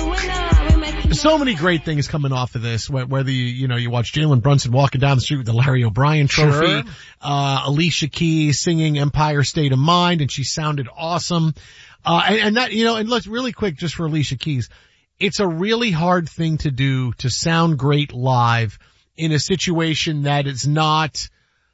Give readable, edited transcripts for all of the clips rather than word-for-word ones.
So many great things coming off of this, whether you watch Jalen Brunson walking down the street with the Larry O'Brien trophy, Sure. Alicia Keys singing Empire State of Mind, and she sounded awesome. And let's really quick just for Alicia Keys, it's a really hard thing to do to sound great live in a situation that is not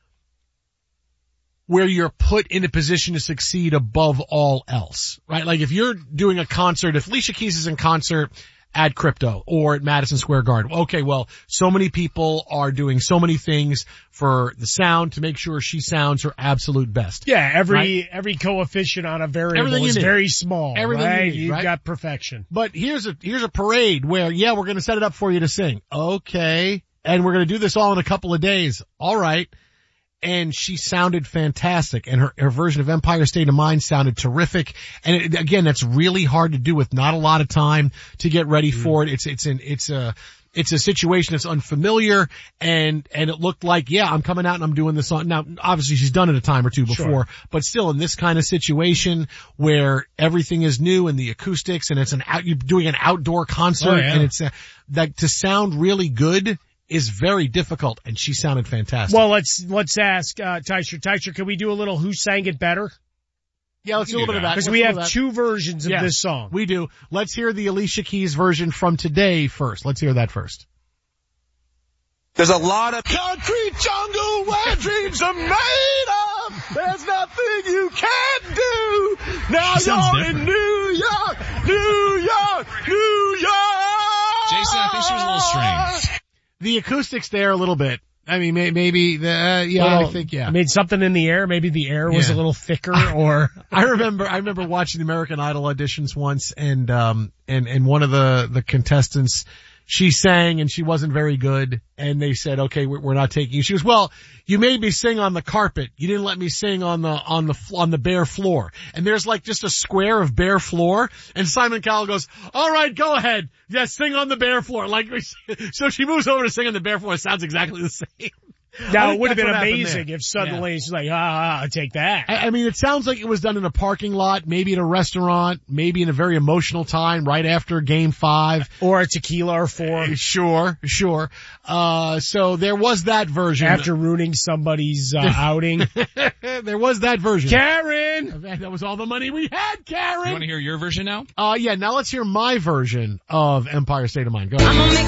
where you're put in a position to succeed above all else, right? Like if you're doing a concert, if Alicia Keys is in concert at Crypto or at Madison Square Garden. Okay, well, so many people are doing so many things for the sound to make sure she sounds her absolute best. Yeah, every coefficient on a variable is very small. Everything right? you need, You've got perfection. But here's a parade where, we're going to set it up for you to sing. Okay. And we're going to do this all in a couple of days. All right. And she sounded fantastic, and her version of Empire State of Mind sounded terrific. And again, that's really hard to do with not a lot of time to get ready for it. It's a situation that's unfamiliar, and it looked like, I'm coming out and I'm doing this song. Now, obviously she's done it a time or two before, but still in this kind of situation where everything is new and the acoustics, and you're doing an outdoor concert, and it's that to sound really good is very difficult, and she sounded fantastic. Well, let's ask Teicher. Teicher, can we do a little Who Sang It Better? Yeah, let's do a little bit of that. Because we have two versions of this song. We do. Let's hear the Alicia Keys version from today first. Let's hear that first. There's a lot of concrete jungle where dreams are made of. There's nothing you can't do. Now you're in New York, New York, New York. Jason, I think she was a little strange. The acoustics there a little bit. I mean, maybe I think. I mean, something in the air. Maybe the air was a little thicker, or I remember watching the American Idol auditions once, and one of the contestants, she sang and she wasn't very good, and they said, okay, we're not taking you. She goes, well, you made me sing on the carpet. You didn't let me sing on the bare floor. And there's like just a square of bare floor, and Simon Cowell goes, all right, go ahead. Yes, sing on the bare floor. So she moves over to sing on the bare floor. It sounds exactly the same. Now, it would have been amazing if suddenly she's like, take that. I mean, it sounds like it was done in a parking lot, maybe at a restaurant, maybe in a very emotional time right after Game 5. Or a tequila or 4. Sure. So there was that version. After ruining somebody's outing. There was that version. Karen! That was all the money we had, Karen! You want to hear your version now? Now let's hear my version of Empire State of Mind. Go ahead.